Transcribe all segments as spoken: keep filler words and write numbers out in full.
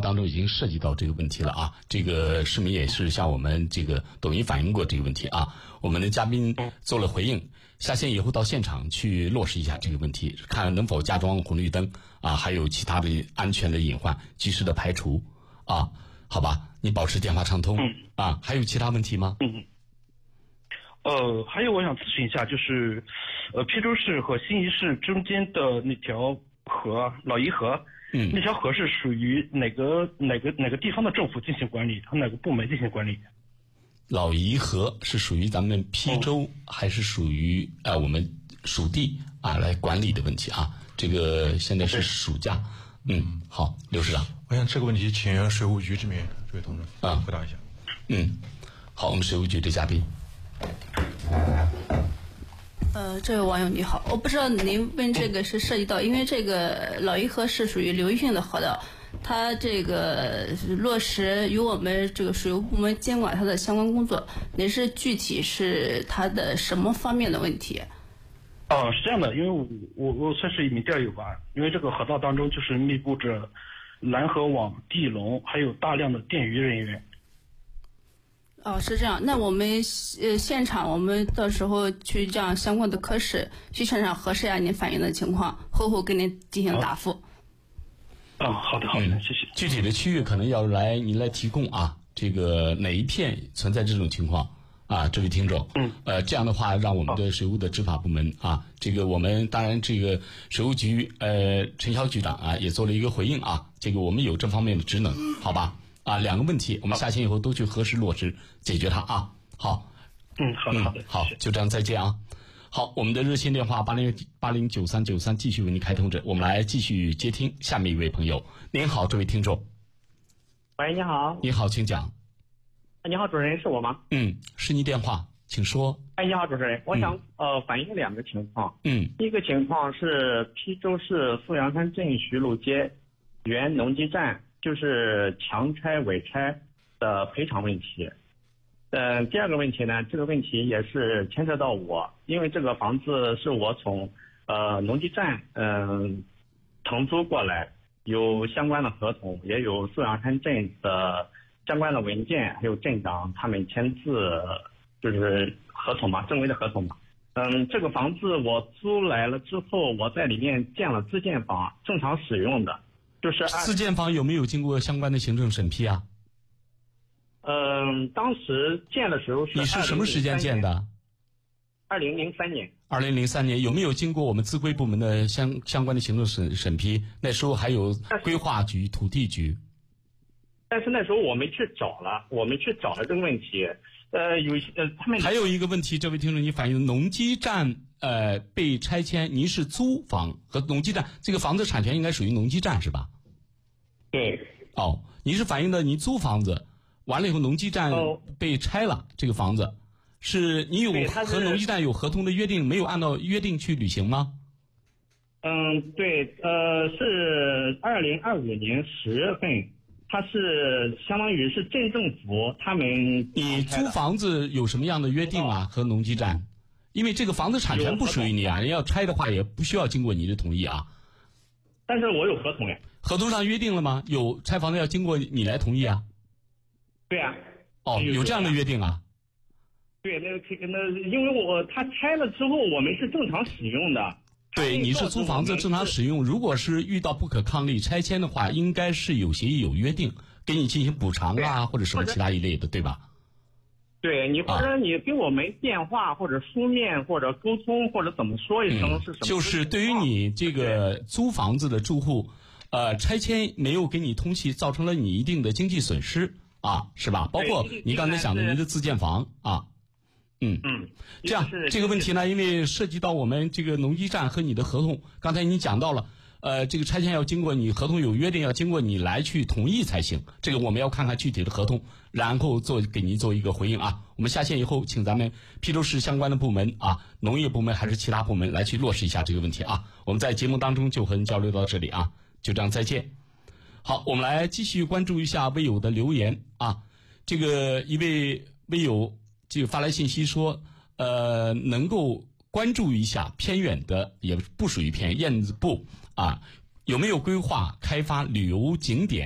当中已经涉及到这个问题了啊。这个市民也是向我们这个抖音反映过这个问题啊。我们的嘉宾做了回应，下线以后到现场去落实一下这个问题，看能否加装红绿灯啊，还有其他的安全的隐患及时的排除啊。好吧，你保持电话畅通、嗯、啊。还有其他问题吗？ 嗯。呃，还有我想咨询一下，就是，呃，邳州市和兴义市中间的那条河老沂河，嗯，那条河是属于哪个哪个哪个地方的政府进行管理，和哪个部门进行管理？ 老沂河是属于咱们邳州、哦、还是属于呃我们属地啊来管理的问题啊？这个现在是暑假，嗯，好，刘市长， 我想这个问题请水务局这边这位同志啊回答一下。 嗯，好，我们水务局的嘉宾。 呃，这位网友你好，我不知道您问这个是涉及到，因为这个老沂河是属于流域性的河道，它这个落实由我们这个水务部门监管它的相关工作，您是具体是它的什么方面的问题？ 哦，是这样的，因为我我我算是一名钓友吧，因为这个河道当中就是密布着拦河网、地笼，还有大量的电鱼人员。 哦，是这样。那我们呃现场，我们到时候去这样相关的科室去现场核实一下您反映的情况，后后给您进行答复。 啊、哦，好的好的、嗯，谢谢。 具体的区域可能要来您来提供啊，这个哪一片存在这种情况啊？这位听众，嗯，呃，这样的话，让我们的水务的执法部门啊，这个我们当然这个水务局呃陈晓局长啊也做了一个回应啊，这个我们有这方面的职能，好吧？啊，两个问题，我们下线以后都去核实落实解决它啊。好， 嗯，好的，好的， 嗯、好，就这样，再见啊。好，我们的热线电话八零八零九三九三继续为您开通着，我们来继续接听下面一位朋友。您好，这位听众。 喂，你好。 你好，请讲。 你好，主持人是我吗？ 嗯，是你电话，请说。 哎，你好，主持人，我想、嗯、呃反映两个情况。嗯，第一个情况是邳州市富阳山镇徐路街原农机站。就是强拆违拆的赔偿问题。嗯、呃，第二个问题呢，这个问题也是牵涉到我，因为这个房子是我从呃农机站嗯、呃、承租过来，有相关的合同，也有富阳山镇的相关的文件，还有镇长他们签字，就是合同嘛，正规的合同嘛。嗯，这个房子我租来了之后，我在里面建了自建房，正常使用的。就是自建房有没有经过相关的行政审批啊？ 嗯，当时建的时候是你是什么时间建的？ 二零零三年。 二零零三年有没有经过我们自规部门的相相关的行政审审批？那时候还有规划局、土地局。 但是那时候我们去找了，我们去找了这个问题。呃，有呃，他们还有一个问题，这位听众，你反映农机站呃被拆迁，您是租房和农机站这个房子产权应该属于农机站是吧？ 对。 哦，您是反映的您租房子完了以后，农机站被拆了，哦、这个房子是你有和农机站有合同的约定，没有按照约定去履行吗？ 嗯，对，呃，是二零二五年十月份。它是相当于是镇政府他们。 你租房子有什么样的约定啊？和农机站，因为这个房子产权不属于你啊，人要拆的话也不需要经过你的同意啊。 但是我有合同呀。 合同上约定了吗？有拆房子要经过你来同意啊？ 对啊。 哦，有这样的约定啊？ 对，那个那因为我他拆了之后，我们是正常使用的。 对，你是租房子正常使用，如果是遇到不可抗力拆迁的话，应该是有协议有约定，给你进行补偿啊，或者什么其他一类的，对吧？ 对，你或者你给我们电话或者书面或者沟通或者怎么说一声、嗯、是什么？ 就是对于你这个租房子的住户，呃，拆迁没有给你通气，造成了你一定的经济损失啊，是吧？包括你刚才讲的您的自建房啊。嗯嗯，这样这个问题呢，因为涉及到我们这个农机站和你的合同，刚才你讲到了，呃，这个拆迁要经过你合同有约定，要经过你来去同意才行。这个我们要看看具体的合同，然后做给您做一个回应啊。我们下线以后，请咱们邳州市相关的部门啊，农业部门还是其他部门来去落实一下这个问题啊。我们在节目当中就和您交流到这里啊，就这样再见。好，我们来继续关注一下微友的留言啊。这个一位微友。这个发来信息说，呃，能够关注一下偏远的，也不属于偏燕子部啊，有没有规划开发旅游景点，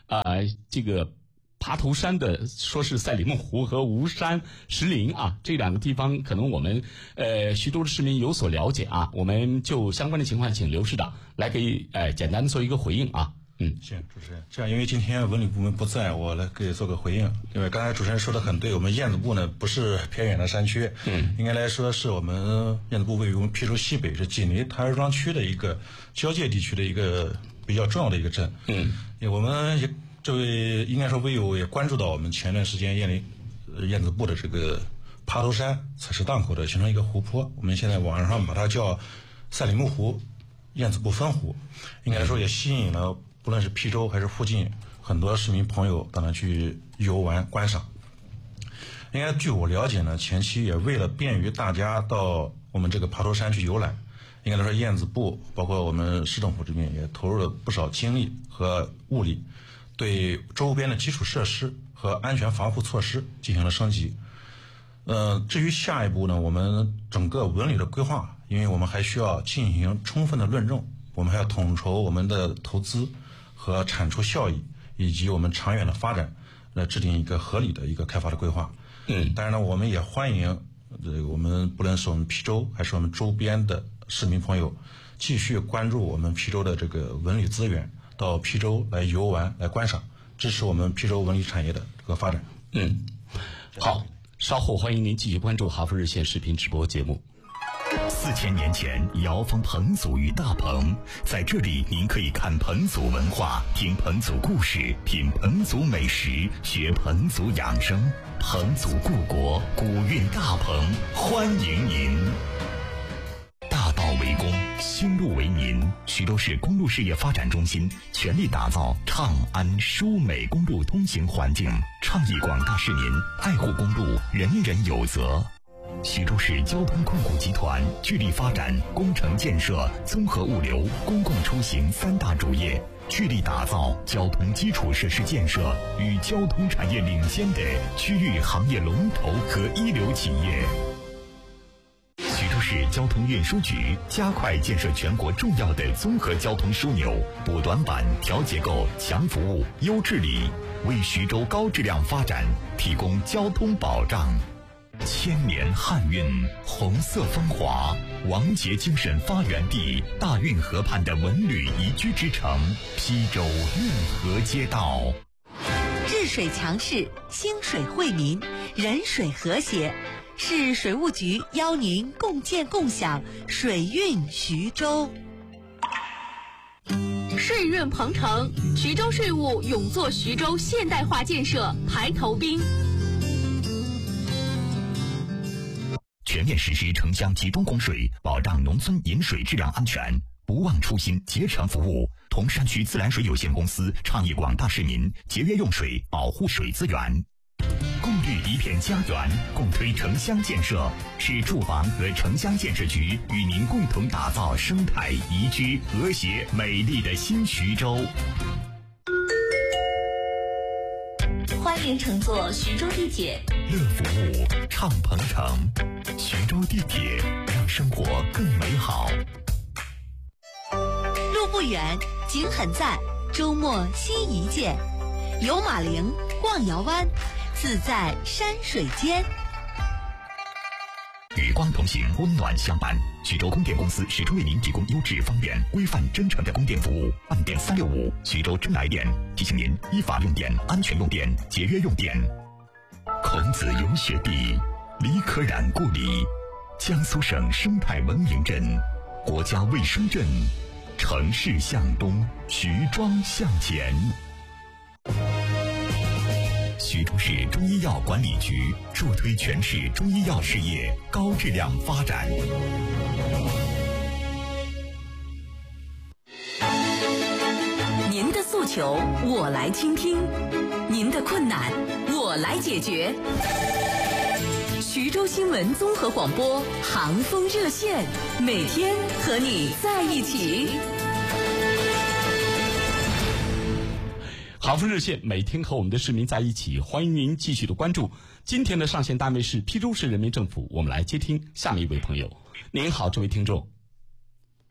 呃，这个爬头山的，说是赛里木湖和吴山石林啊，这两个地方可能我们呃徐州的市民有所了解啊。我们就相关的情况，请刘市长来给呃简单的做一个回应啊。嗯， 行，主持人，这样因为今天文旅部门不在，我来给做个回应。因为刚才主持人说的很对，我们燕子部呢不是偏远的山区，嗯，应该来说是我们燕子部位于我们邳州西北，是锦里台儿庄区的一个交界地区的一个比较重要的一个镇。嗯，我们也这位应该说微友也关注到我们前段时间燕里燕子部的这个爬头山采石档口的形成一个湖泊，我们现在网上把它叫赛里木湖燕子部分湖，应该说也吸引了不论是邳州还是附近很多市民朋友到那去游玩观赏。应该据我了解呢，前期也为了便于大家到我们这个爬头山去游览，应该来说燕子部包括我们市政府这边也投入了不少精力和物力，对周边的基础设施和安全防护措施进行了升级。呃，至于下一步呢，我们整个文旅的规划，因为我们还需要进行充分的论证，我们还要统筹我们的投资和产出效益，以及我们长远的发展，来制定一个合理的一个开发的规划。嗯，当然呢，我们也欢迎这个我们不论是我们邳州还是我们周边的市民朋友，继续关注我们邳州的这个文旅资源，到邳州来游玩来观赏，支持我们邳州文旅产业的这个发展。 嗯，好，稍后欢迎您继续关注哈佛热线视频直播节目。 四千年前，瑶峰彭祖与大鹏，在这里您可以看彭祖文化，听彭祖故事，品彭祖美食，学彭祖养生。彭祖故国，古韵大鹏，欢迎您。大道为公，兴路为民。徐州市公路事业发展中心全力打造畅安舒美公路通行环境，倡议广大市民爱护公路，人人有责。徐州市交通控股集团致力发展工程建设、综合物流、公共出行三大主业，致力打造交通基础设施建设与交通产业领先的区域行业龙头和一流企业。徐州市交通运输局加快建设全国重要的综合交通枢纽，补短板、调结构、强服务、优治理，为徐州高质量发展提供交通保障。千年汉韵，红色风华，王杰精神发源地，大运河畔的文旅宜居之城邳州运河街道。 治水强势，兴水惠民，人水和谐，市水务局邀您共建共享水运徐州。 税润鹏程，徐州税务勇做徐州现代化建设排头兵。 全面实施城乡集中供水，保障农村饮水质量安全，不忘初心，竭诚服务。同山区自来水有限公司倡议广大市民节约用水，保护水资源。共绿一片家园，共推城乡建设，市住房和城乡建设局与您共同打造生态宜居、和谐、美丽的新徐州。 欢迎乘坐徐州地铁， 乐服务，畅鹏程。徐州地铁，让生活更美好。 路不远，景很赞，周末心一见，游马陵，逛瑶湾，自在山水间。 与光同行，温暖相伴。徐州供电公司始终为您提供优质、方便、规范、真诚的供电服务。按电三六五，徐州真来电，提醒您依法用电、安全用电、节约用电。孔子游学地，李可染故里，江苏省生态文明镇，国家卫生镇，城市向东，徐庄向前。徐州市中医药管理局助推全市中医药事业高质量发展。 您的诉求我来倾听，您的困难我来解决。徐州新闻综合广播航风热线，每天和你在一起。 航风热线每天和我们的市民在一起，欢迎您继续的关注。今天的上线单位是邳州市人民政府，我们来接听下面一位朋友。您好，这位听众。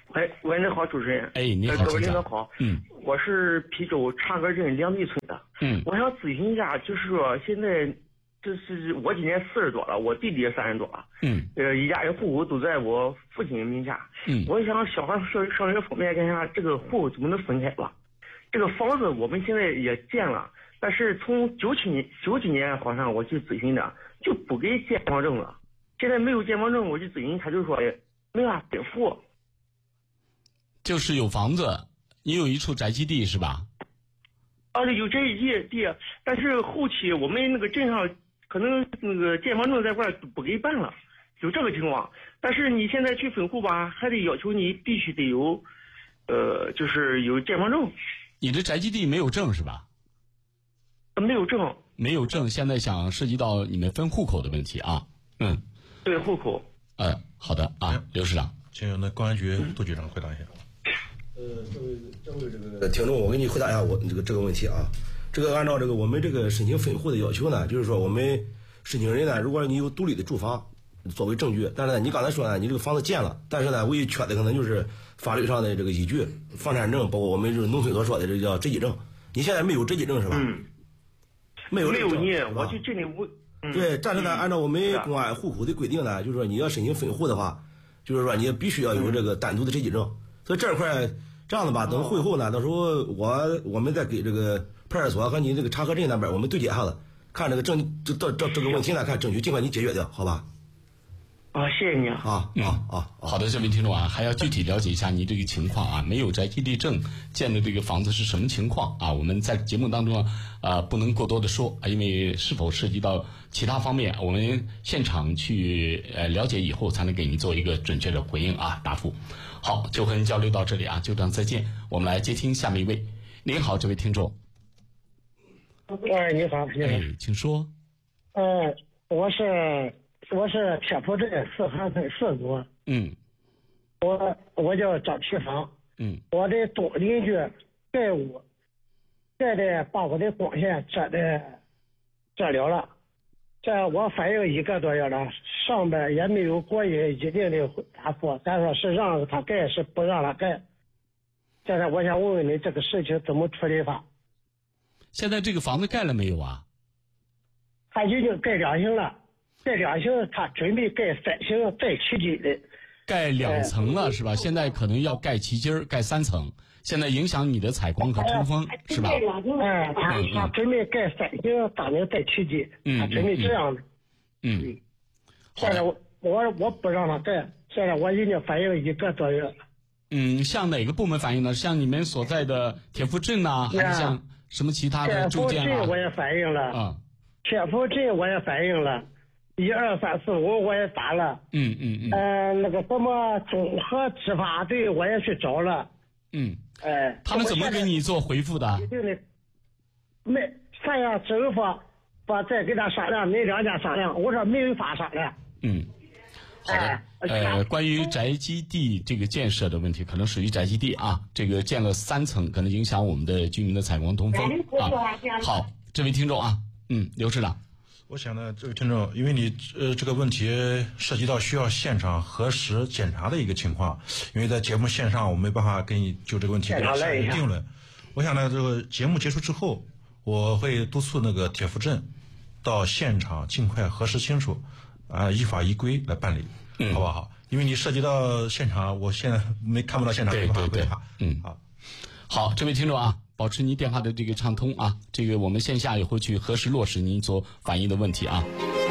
喂喂，你好，主持人。 哎，你好， 各位领导好。 嗯， 我是邳州长河镇梁地村的。 嗯， 我想咨询一下，就是说现在这是我今年四十多了，我弟弟也三十多了。 嗯， 呃，一家人户口都在我父亲名下。 嗯， 我想小孩上上学方面看一下这个户口怎么能分开吧？这个房子我们现在也建了，但是从九七年九几年好像我去咨询的，就不给建房证了。现在没有建房证，我去咨询，他就说没法给付。 就是有房子，你有一处宅基地是吧？ 啊，有宅基地，但是后期我们那个镇上可能那个建房证在这儿不给办了，有这个情况。但是你现在去分户吧，还得要求你必须得有，呃，就是有建房证。 你的宅基地没有证是吧？ 没有证。 没有证，现在想涉及到你们分户口的问题啊。嗯。 对，户口。 呃，好的啊，刘市长， 请那公安局杜局长回答一下。 呃，这位这位这个听众，我给你回答一下我这个这个问题啊。这个按照这个我们这个申请分户的要求呢，就是说我们申请人呢，如果你有独立的住房作为证据，但是呢，你刚才说呢，你这个房子建了，但是呢，唯一缺的可能就是法律上的这个依据，房产证，包括我们这个农村所说的这个叫宅基证。你现在没有宅基证是吧？ 嗯。 没有没有你，我就这里我。嗯、 对，但是呢，按照我们公安户口的规定呢，就是说你要申请分户的话，就是说你必须要有这个单独的宅基证。所以这块这样的吧，等会后呢，到时候我我们再给这个派出所和你这个长河镇那边我们对接一下子，看这个证这这这这个问题呢，看争取尽快你解决掉，好吧？ 啊，谢谢你啊！ 啊嗯啊啊！ 好的，这位听众啊，还要具体了解一下你这个情况啊，没有宅基地证建的这个房子是什么情况啊？我们在节目当中啊、呃，不能过多的说啊，因为是否涉及到其他方面，我们现场去呃了解以后，才能给您做一个准确的回应啊答复。好，就和您交流到这里啊，就这样再见。我们来接听下面一位。您好，这位听众。 喂，你好，你好。 哎，请说。 呃，我是。我是铁铺镇四河村四组。 嗯。 我我叫张启芳。 嗯。 我的东邻居盖屋，盖的把我的光线遮的遮了了，这我反映一个多月了，上边也没有过一一定的答复，咱说是让他盖是不让他盖。现在我想问问你这个事情怎么处理法？ 现在这个房子盖了没有啊？ 他已经盖两层了。盖两层，他准备盖三层再起基的。 盖两层了是吧？现在可能要盖旗筋儿，盖三层，现在影响你的采光和通风，是吧？ 嗯，他他准备盖三层，当年再起基，他准备这样的。 嗯。 现在我我我不让他盖，现在我已经反映一个多月了。 嗯，向哪个部门反映呢？向你们所在的铁铺镇呐，还是像什么其他的住建啊？ 铁铺镇我也反映了。 啊。 铁铺镇我也反映了。一二三四五我也打了， 嗯嗯嗯， 呃，那个什么综合执法队我也去找了， 嗯， 哎、呃， 他们怎么给你做回复的？ 一定的，没，三样政府把再跟他商量，没两家商量，我说没有法商量。 嗯，好的，呃，关于宅基地这个建设的问题，可能属于宅基地啊，这个建了三层，可能影响我们的居民的采光通风啊。好，这位听众啊，嗯，刘市长。 我想呢，这位听众，因为你呃这个问题涉及到需要现场核实检查的一个情况，因为在节目线上我没办法给你就这个问题给你下一个定论。我想呢，这个节目结束之后，我会督促那个铁铺镇到现场尽快核实清楚，啊，依法依规来办理， 嗯、 好不好？因为你涉及到现场，我现在没看不到现场，没办法回答。 嗯，好，好，这位听众啊。保持您电话的这个畅通啊，这个我们线下也会去核实落实您所反映的问题啊。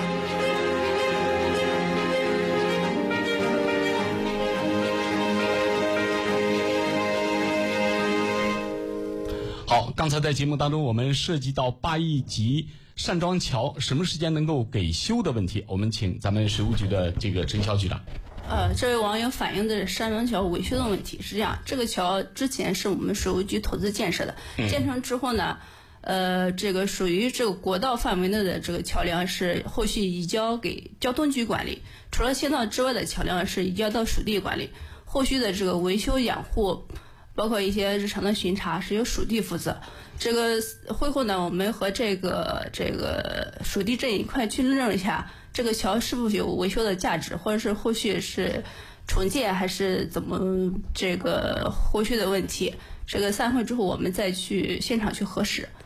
好，刚才在节目当中我们涉及到八亿级单庄桥什么时间能够给修的问题，我们请咱们水务局的这个陈桥局长。 呃，这位网友反映的是单庄桥维修的问题。是这样，这个桥之前是我们水务局投资建设的， 嗯、 建成之后呢，呃，这个属于这个国道范围内的这个桥梁是后续移交给交通局管理，除了县道之外的桥梁是移交到属地管理，后续的这个维修养护，包括一些日常的巡查是由属地负责。这个会后呢，我们和这个这个属地镇一块去论证一下。这个桥是否有维修的价值，或者是后续是重建还是怎么这个后续的问题。这个散会之后，我们再去现场去核实。